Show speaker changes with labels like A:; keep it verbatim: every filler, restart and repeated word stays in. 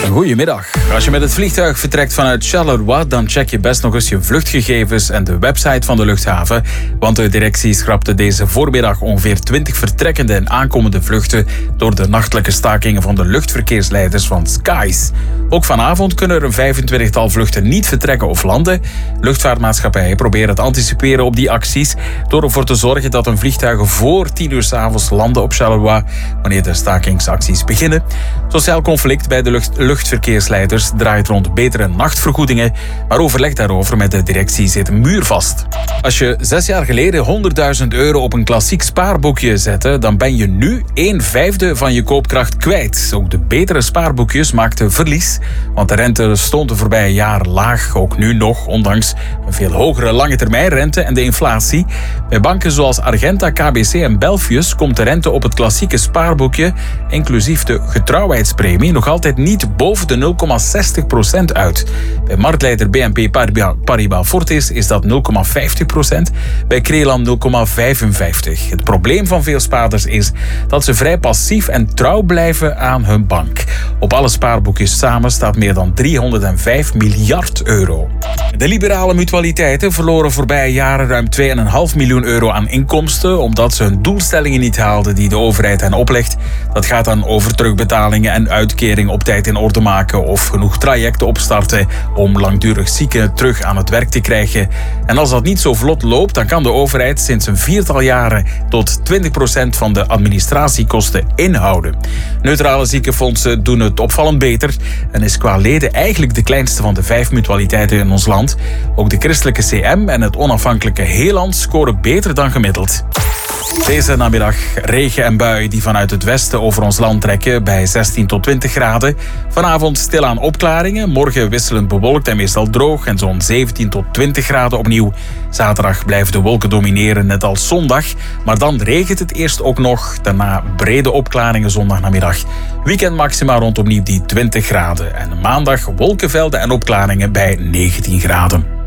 A: Goedemiddag. Als je met het vliegtuig vertrekt vanuit Charleroi, dan check je best nog eens je vluchtgegevens en de website van de luchthaven. Want de directie schrapte deze voormiddag ongeveer twintig vertrekkende en aankomende vluchten door de nachtelijke stakingen van de luchtverkeersleiders van Skies. Ook vanavond kunnen er een vijfentwintigtal vluchten niet vertrekken of landen. Luchtvaartmaatschappijen proberen te anticiperen op die acties door ervoor te zorgen dat hun vliegtuigen voor tien uur 's avonds landen op Charleroi wanneer de stakingsacties beginnen. Sociaal conflict bij de lucht- luchtverkeersleiders draait rond betere nachtvergoedingen, maar overleg daarover met de directie zit muurvast. Als je zes jaar geleden honderdduizend euro op een klassiek spaarboekje zette, dan ben je nu een vijfde van je koopkracht kwijt. Ook de betere spaarboekjes maakten verlies, want de rente stond de voorbije jaren laag, ook nu nog, ondanks een veel hogere lange termijn rente en de inflatie. Bij banken zoals Argenta, K B C en Belfius komt de rente op het klassieke spaarboekje, inclusief de getrouwheidspremie, nog altijd niet boven de nul komma zestig procent uit. Bij marktleider B N P Paribas Fortis is dat nul komma vijftig procent, bij Crelan nul komma vijfenvijftig. Het probleem van veel spaarders is dat ze vrij passief en trouw blijven aan hun bank. Op alle spaarboekjes samen staat meer dan driehonderdvijf miljard euro. De liberale mutualiteiten verloren voorbije jaren ruim twee komma vijf miljoen euro aan inkomsten omdat ze hun doelstellingen niet haalden die de overheid hen oplegt. Dat gaat dan over terugbetalingen en uitkeringen op tijd in orde maken of genoeg trajecten opstarten om langdurig zieken terug aan het werk te krijgen. En als dat niet zo vlot loopt, dan kan de overheid sinds een viertal jaren tot twintig procent van de administratiekosten inhouden. Neutrale ziekenfondsen doen het opvallend beter en is qua leden eigenlijk de kleinste van de vijf mutualiteiten in ons land. Ook de christelijke C M en het onafhankelijke Heeland scoren beter dan gemiddeld. Deze namiddag regen en buien die vanuit het westen over ons land trekken bij zestien tot twintig graden. Vanavond stilaan opklaringen, morgen wisselend bewolkt en meestal droog en zo'n zeventien tot twintig graden opnieuw. Zaterdag blijven de wolken domineren net als zondag, maar dan regent het eerst ook nog. Daarna brede opklaringen zondagnamiddag. Weekendmaxima rond opnieuw die twintig graden en maandag wolkenvelden en opklaringen bij negentien graden.